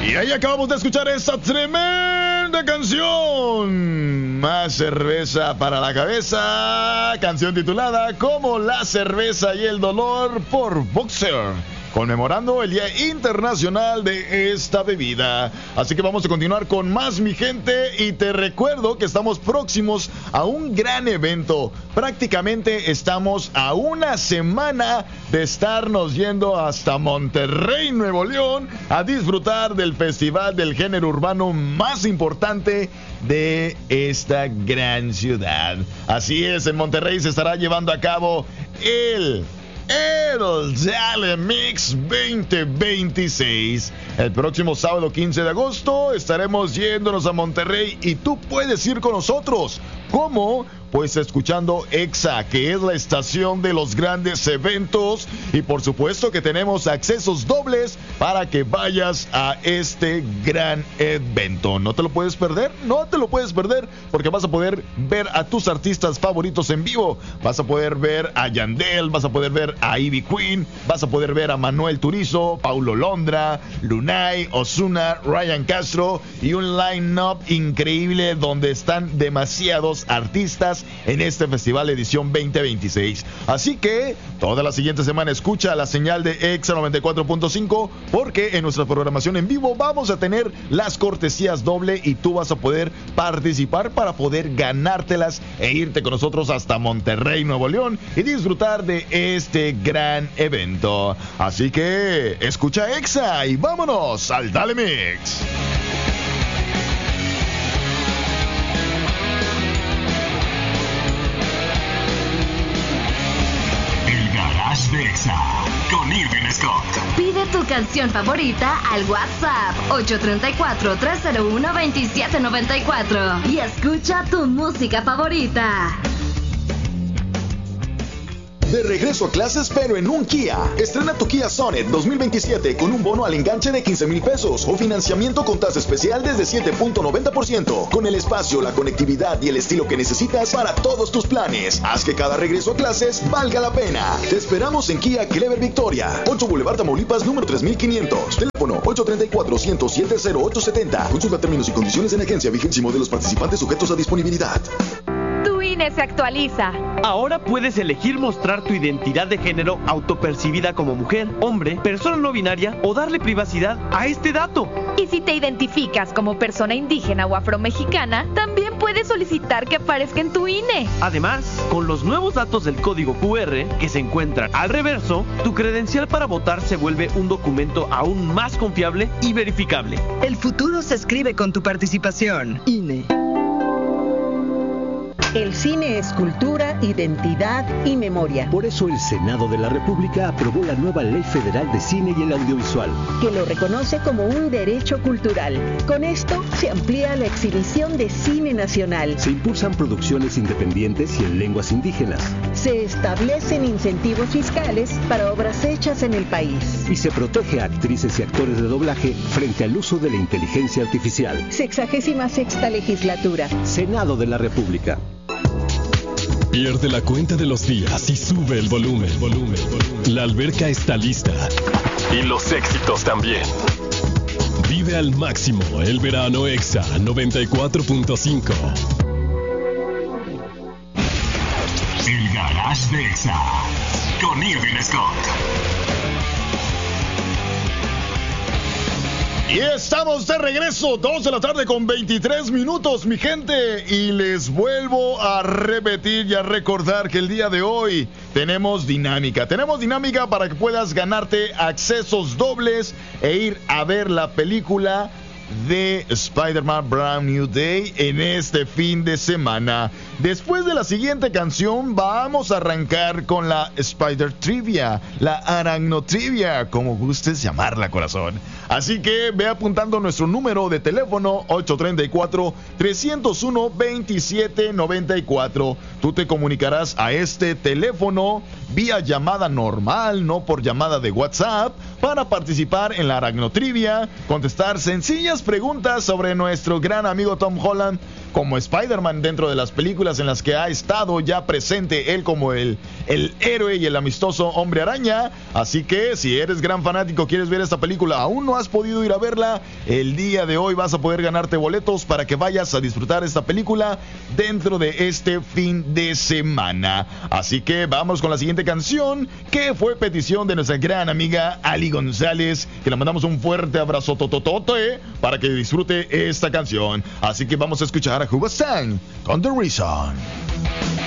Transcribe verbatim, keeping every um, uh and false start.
Y ahí acabamos de escuchar esta tremenda canción. Más cerveza para la cabeza. Canción titulada Como la cerveza y el dolor por Boxer, conmemorando el Día Internacional de esta bebida. Así que vamos a continuar con más, mi gente, y te recuerdo que estamos próximos a un gran evento. Prácticamente estamos a una semana de estarnos yendo hasta Monterrey, Nuevo León, a disfrutar del festival del género urbano más importante de esta gran ciudad. Así es, en Monterrey se estará llevando a cabo el El Dale Mix veinte veintiséis. El próximo sábado quince de agosto estaremos yéndonos a Monterrey y tú puedes ir con nosotros. ¿Cómo? Pues escuchando Exa, que es la estación de los grandes eventos, y por supuesto que tenemos accesos dobles para que vayas a este gran evento. ¿No te lo puedes perder? No te lo puedes perder, porque vas a poder ver a tus artistas favoritos en vivo. Vas a poder ver a Yandel, vas a poder ver a Ivy Queen, vas a poder ver a Manuel Turizo, Paulo Londra, Lunay, Ozuna, Ryan Castro, y un line-up increíble donde están demasiados artistas en este festival edición veinte veintiséis. Así que toda la siguiente semana escucha la señal de Exa noventa y cuatro punto cinco, porque en nuestra programación en vivo vamos a tener las cortesías doble y tú vas a poder participar para poder ganártelas e irte con nosotros hasta Monterrey, Nuevo León, y disfrutar de este gran evento. Así que escucha Exa y vámonos al Dale Mix. De Exa, con Irving Scott. Pide tu canción favorita al WhatsApp ocho tres cuatro, tres cero uno, dos siete nueve cuatro y escucha tu música favorita. De regreso a clases, pero en un Kia. Estrena tu Kia Sonet dos mil veintisiete con un bono al enganche de quince mil pesos o financiamiento con tasa especial desde siete punto noventa por ciento. Con el espacio, la conectividad y el estilo que necesitas para todos tus planes. Haz que cada regreso a clases valga la pena. Te esperamos en Kia Clever Victoria, ocho Boulevard Tamaulipas, número tres mil quinientos. Teléfono ocho tres cuatro, uno cero siete, cero ocho siete cero. Consulta términos y condiciones en agencia. Vigencia y modelos participantes sujetos a disponibilidad. Tu I N E se actualiza. Ahora puedes elegir mostrar tu identidad de género autopercibida como mujer, hombre, persona no binaria o darle privacidad a este dato. Y si te identificas como persona indígena o afromexicana, también puedes solicitar que aparezca en tu I N E. Además, con los nuevos datos del código Q R que se encuentran al reverso, tu credencial para votar se vuelve un documento aún más confiable y verificable. El futuro se escribe con tu participación. I N E. El cine es cultura, identidad y memoria. Por eso el Senado de la República aprobó la nueva Ley Federal de Cine y el Audiovisual, que lo reconoce como un derecho cultural. Con esto se amplía la exhibición de cine nacional. Se impulsan producciones independientes y en lenguas indígenas. Se establecen incentivos fiscales para obras hechas en el país. Y se protege a actrices y actores de doblaje frente al uso de la inteligencia artificial. Sexagésima sexta legislatura. Senado de la República. Pierde la cuenta de los días y sube el volumen. volumen, volumen. La alberca está lista. Y los éxitos también. Vive al máximo el verano Exa noventa y cuatro punto cinco. El Garage de Exa con Irving Scott. Y estamos de regreso, dos de la tarde con veintitrés minutos, mi gente. Y les vuelvo a repetir y a recordar que el día de hoy tenemos dinámica. Tenemos dinámica para que puedas ganarte accesos dobles e ir a ver la película de Spider-Man Brand New Day en este fin de semana. Después de la siguiente canción vamos a arrancar con la Spider Trivia, la Aracno Trivia, como gustes llamarla, corazón. Así que ve apuntando nuestro número de teléfono ocho tres cuatro, tres cero uno, dos siete nueve cuatro. Tú te comunicarás a este teléfono vía llamada normal, no por llamada de WhatsApp, para participar en la Aracno Trivia, contestar sencillas muchas preguntas sobre nuestro gran amigo Tom Holland como Spider-Man dentro de las películas en las que ha estado ya presente él como el, el héroe y el amistoso Hombre Araña. Así que si eres gran fanático, quieres ver esta película, aún no has podido ir a verla, el día de hoy vas a poder ganarte boletos para que vayas a disfrutar esta película dentro de este fin de semana. Así que vamos con la siguiente canción, que fue petición de nuestra gran amiga Ali González, que le mandamos un fuerte abrazo totototote para que disfrute esta canción. Así que vamos a escuchar a Hubba Sang con The Reason.